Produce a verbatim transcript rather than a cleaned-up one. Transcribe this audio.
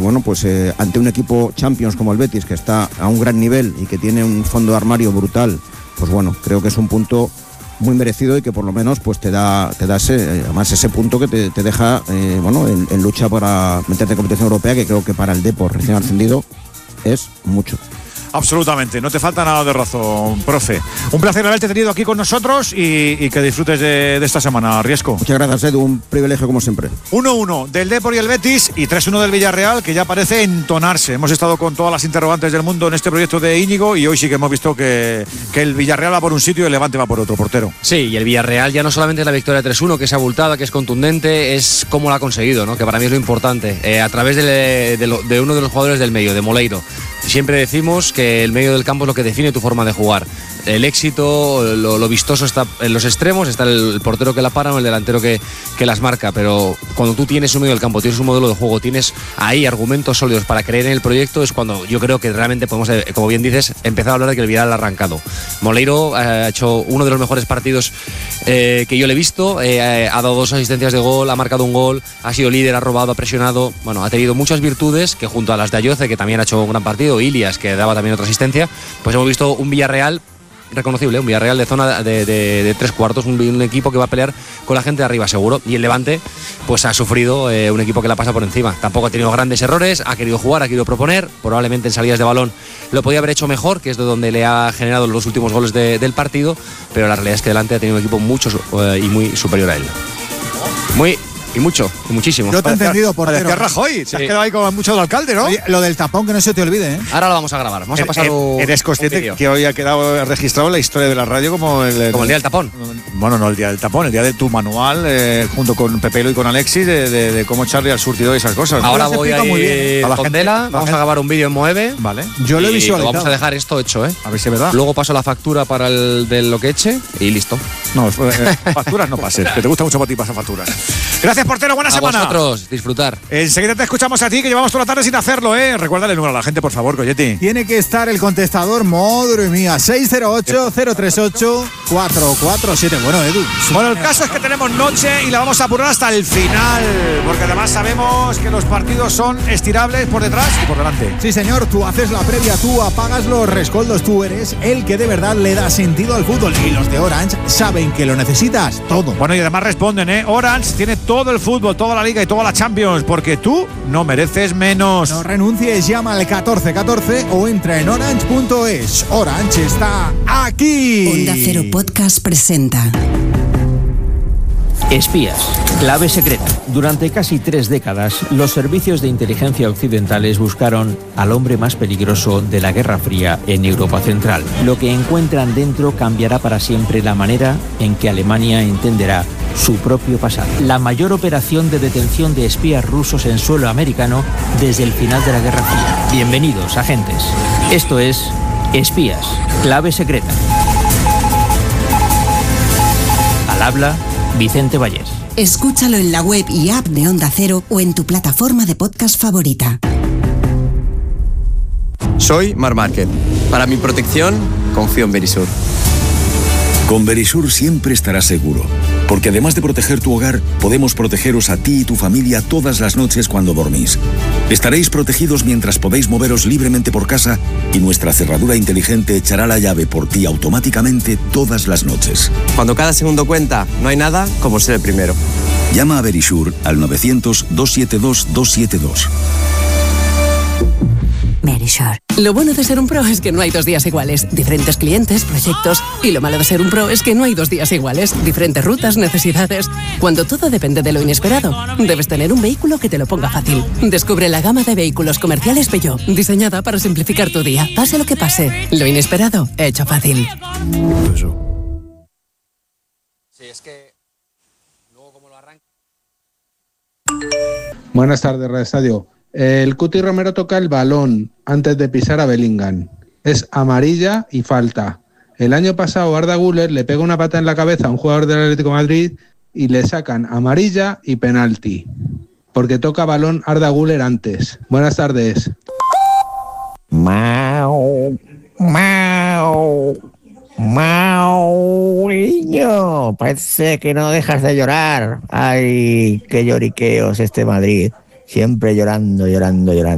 bueno, pues eh, ante un equipo Champions como el Betis, que está a un gran nivel y que tiene un fondo de armario brutal, pues bueno, creo que es un punto muy merecido y que por lo menos pues te da te da ese, además ese punto que te, te deja eh, bueno, en, en lucha para meterte en competición europea, que creo que para el Depor recién ascendido es mucho. Absolutamente, no te falta nada de razón, profe. Un placer haberte tenido aquí con nosotros y, y que disfrutes de, de esta semana, Riesco. Muchas gracias, Edu, un privilegio como siempre. uno uno del Depor y el Betis y tres uno del Villarreal, que ya parece entonarse. Hemos estado con todas las interrogantes del mundo en este proyecto de Íñigo y hoy sí que hemos visto que, que el Villarreal va por un sitio y el Levante va por otro, portero. Sí, y el Villarreal ya no solamente es la victoria tres uno, que es abultada, que es contundente, es cómo lo ha conseguido, ¿no? Que para mí es lo importante. Eh, a través de, de, lo, de uno de los jugadores del medio, de Moleiro. Siempre decimos que el medio del campo es lo que define tu forma de jugar. El éxito, lo, lo vistoso está en los extremos, está el portero que la para o el delantero que, que las marca, pero cuando tú tienes un medio del campo, tienes un modelo de juego, tienes ahí argumentos sólidos para creer en el proyecto, es cuando yo creo que realmente podemos, como bien dices, empezar a hablar de que el Villarreal ha arrancado. Moleiro eh, ha hecho uno de los mejores partidos eh, que yo le he visto, eh, ha dado dos asistencias de gol, ha marcado un gol, ha sido líder, ha robado, ha presionado, bueno, ha tenido muchas virtudes que junto a las de Ayoce, que también ha hecho un gran partido, Ilias, que daba también otra asistencia, pues hemos visto un Villarreal reconocible, un Villarreal de zona de, de, de tres cuartos, un, un equipo que va a pelear con la gente de arriba seguro, y el Levante pues ha sufrido eh, un equipo que la pasa por encima. Tampoco ha tenido grandes errores, ha querido jugar, ha querido proponer, probablemente en salidas de balón lo podía haber hecho mejor, que es de donde le ha generado los últimos goles de, del partido, pero la realidad es que Levante ha tenido un equipo mucho eh, y muy superior a él. Muy Y mucho, y muchísimo. Yo te he entendido, portero. Parecía Rajoy, Sí. te has quedado ahí con mucho del alcalde, ¿no? Oye, lo del tapón que no se te olvide, ¿eh? Ahora lo vamos a grabar, vamos a pasar Er- un, ¿Eres un consciente vídeo. que hoy ha quedado registrado en la historia de la radio como el, Como el día del tapón? Bueno, no el día del tapón, el día de tu manual, eh, junto con Pepelo y con Alexis, de, de, de cómo echarle al surtidor y esas cosas. Ahora Lo has voy a explicado muy bien, ir A la con gente- Dela, la vamos gente- a grabar un vídeo en Moeve. Vale. Yo lo he y visualizado. vamos a dejar esto hecho, ¿eh? A ver si es verdad. Luego paso la factura para el de lo que eche y listo. No, eh, facturas no pases, que te gusta mucho para ti pasar facturas. Gracias, portero, buena A semana. vosotros, disfrutar. Enseguida te escuchamos a ti, que llevamos toda la tarde sin hacerlo, ¿eh? Recuérdale el número a la gente, por favor, Coyetti. Tiene que estar el contestador, madre mía, seis cero ocho, cero tres ocho, cuatro cuatro siete. Bueno, Edu. Bueno, el caso es que tenemos noche y la vamos a apurar hasta el final, porque además sabemos que los partidos son estirables por detrás y por delante. Sí, señor, tú haces la previa, tú apagas los rescoldos, tú eres el que de verdad le da sentido al fútbol. Y los de Orange saben que lo necesitas todo. Bueno, y además responden, ¿eh? Orange tiene todo el fútbol, toda la liga y toda la Champions, porque tú no mereces menos. No renuncies, llama al catorce catorce o entra en orange punto es. Orange está aquí. Onda Cero Podcast presenta Espías, clave secreta. Durante casi tres décadas, los servicios de inteligencia occidentales buscaron al hombre más peligroso de la Guerra Fría en Europa Central. Lo que encuentran dentro cambiará para siempre la manera en que Alemania entenderá su propio pasado. La mayor operación de detención de espías rusos en suelo americano desde el final de la Guerra Fría. Bienvenidos, agentes. Esto es Espías, clave secreta. Al habla Vicente Vallés. Escúchalo en la web y app de Onda Cero o en tu plataforma de podcast favorita. Soy Mar Márquez. Para mi protección, confío en Verisur. Con Verisur siempre estarás seguro, porque además de proteger tu hogar, podemos protegeros a ti y tu familia todas las noches cuando dormís. Estaréis protegidos mientras podéis moveros libremente por casa y nuestra cerradura inteligente echará la llave por ti automáticamente todas las noches. Cuando cada segundo cuenta, no hay nada como ser el primero. Llama a Verisur al novecientos, doscientos setenta y dos, doscientos setenta y dos. Verisure. Lo bueno de ser un pro es que no hay dos días iguales. Diferentes clientes, proyectos. Y lo malo de ser un pro es que no hay dos días iguales. Diferentes rutas, necesidades. Cuando todo depende de lo inesperado, debes tener un vehículo que te lo ponga fácil. Descubre la gama de vehículos comerciales Peugeot, diseñada para simplificar tu día. Pase lo que pase, lo inesperado, hecho fácil. Sí, es que luego como lo arranca. Buenas tardes, Radio Estadio. El Cuti Romero toca el balón antes de pisar a Bellingham. Es amarilla y falta. El año pasado Arda Güler le pega una pata en la cabeza a un jugador del Atlético de Madrid y le sacan amarilla y penalti. Porque toca balón Arda Güler antes. Buenas tardes. Mau, mau, Mauriño, parece que no dejas de llorar. Ay, qué lloriqueos este Madrid. Siempre llorando, llorando, llorando.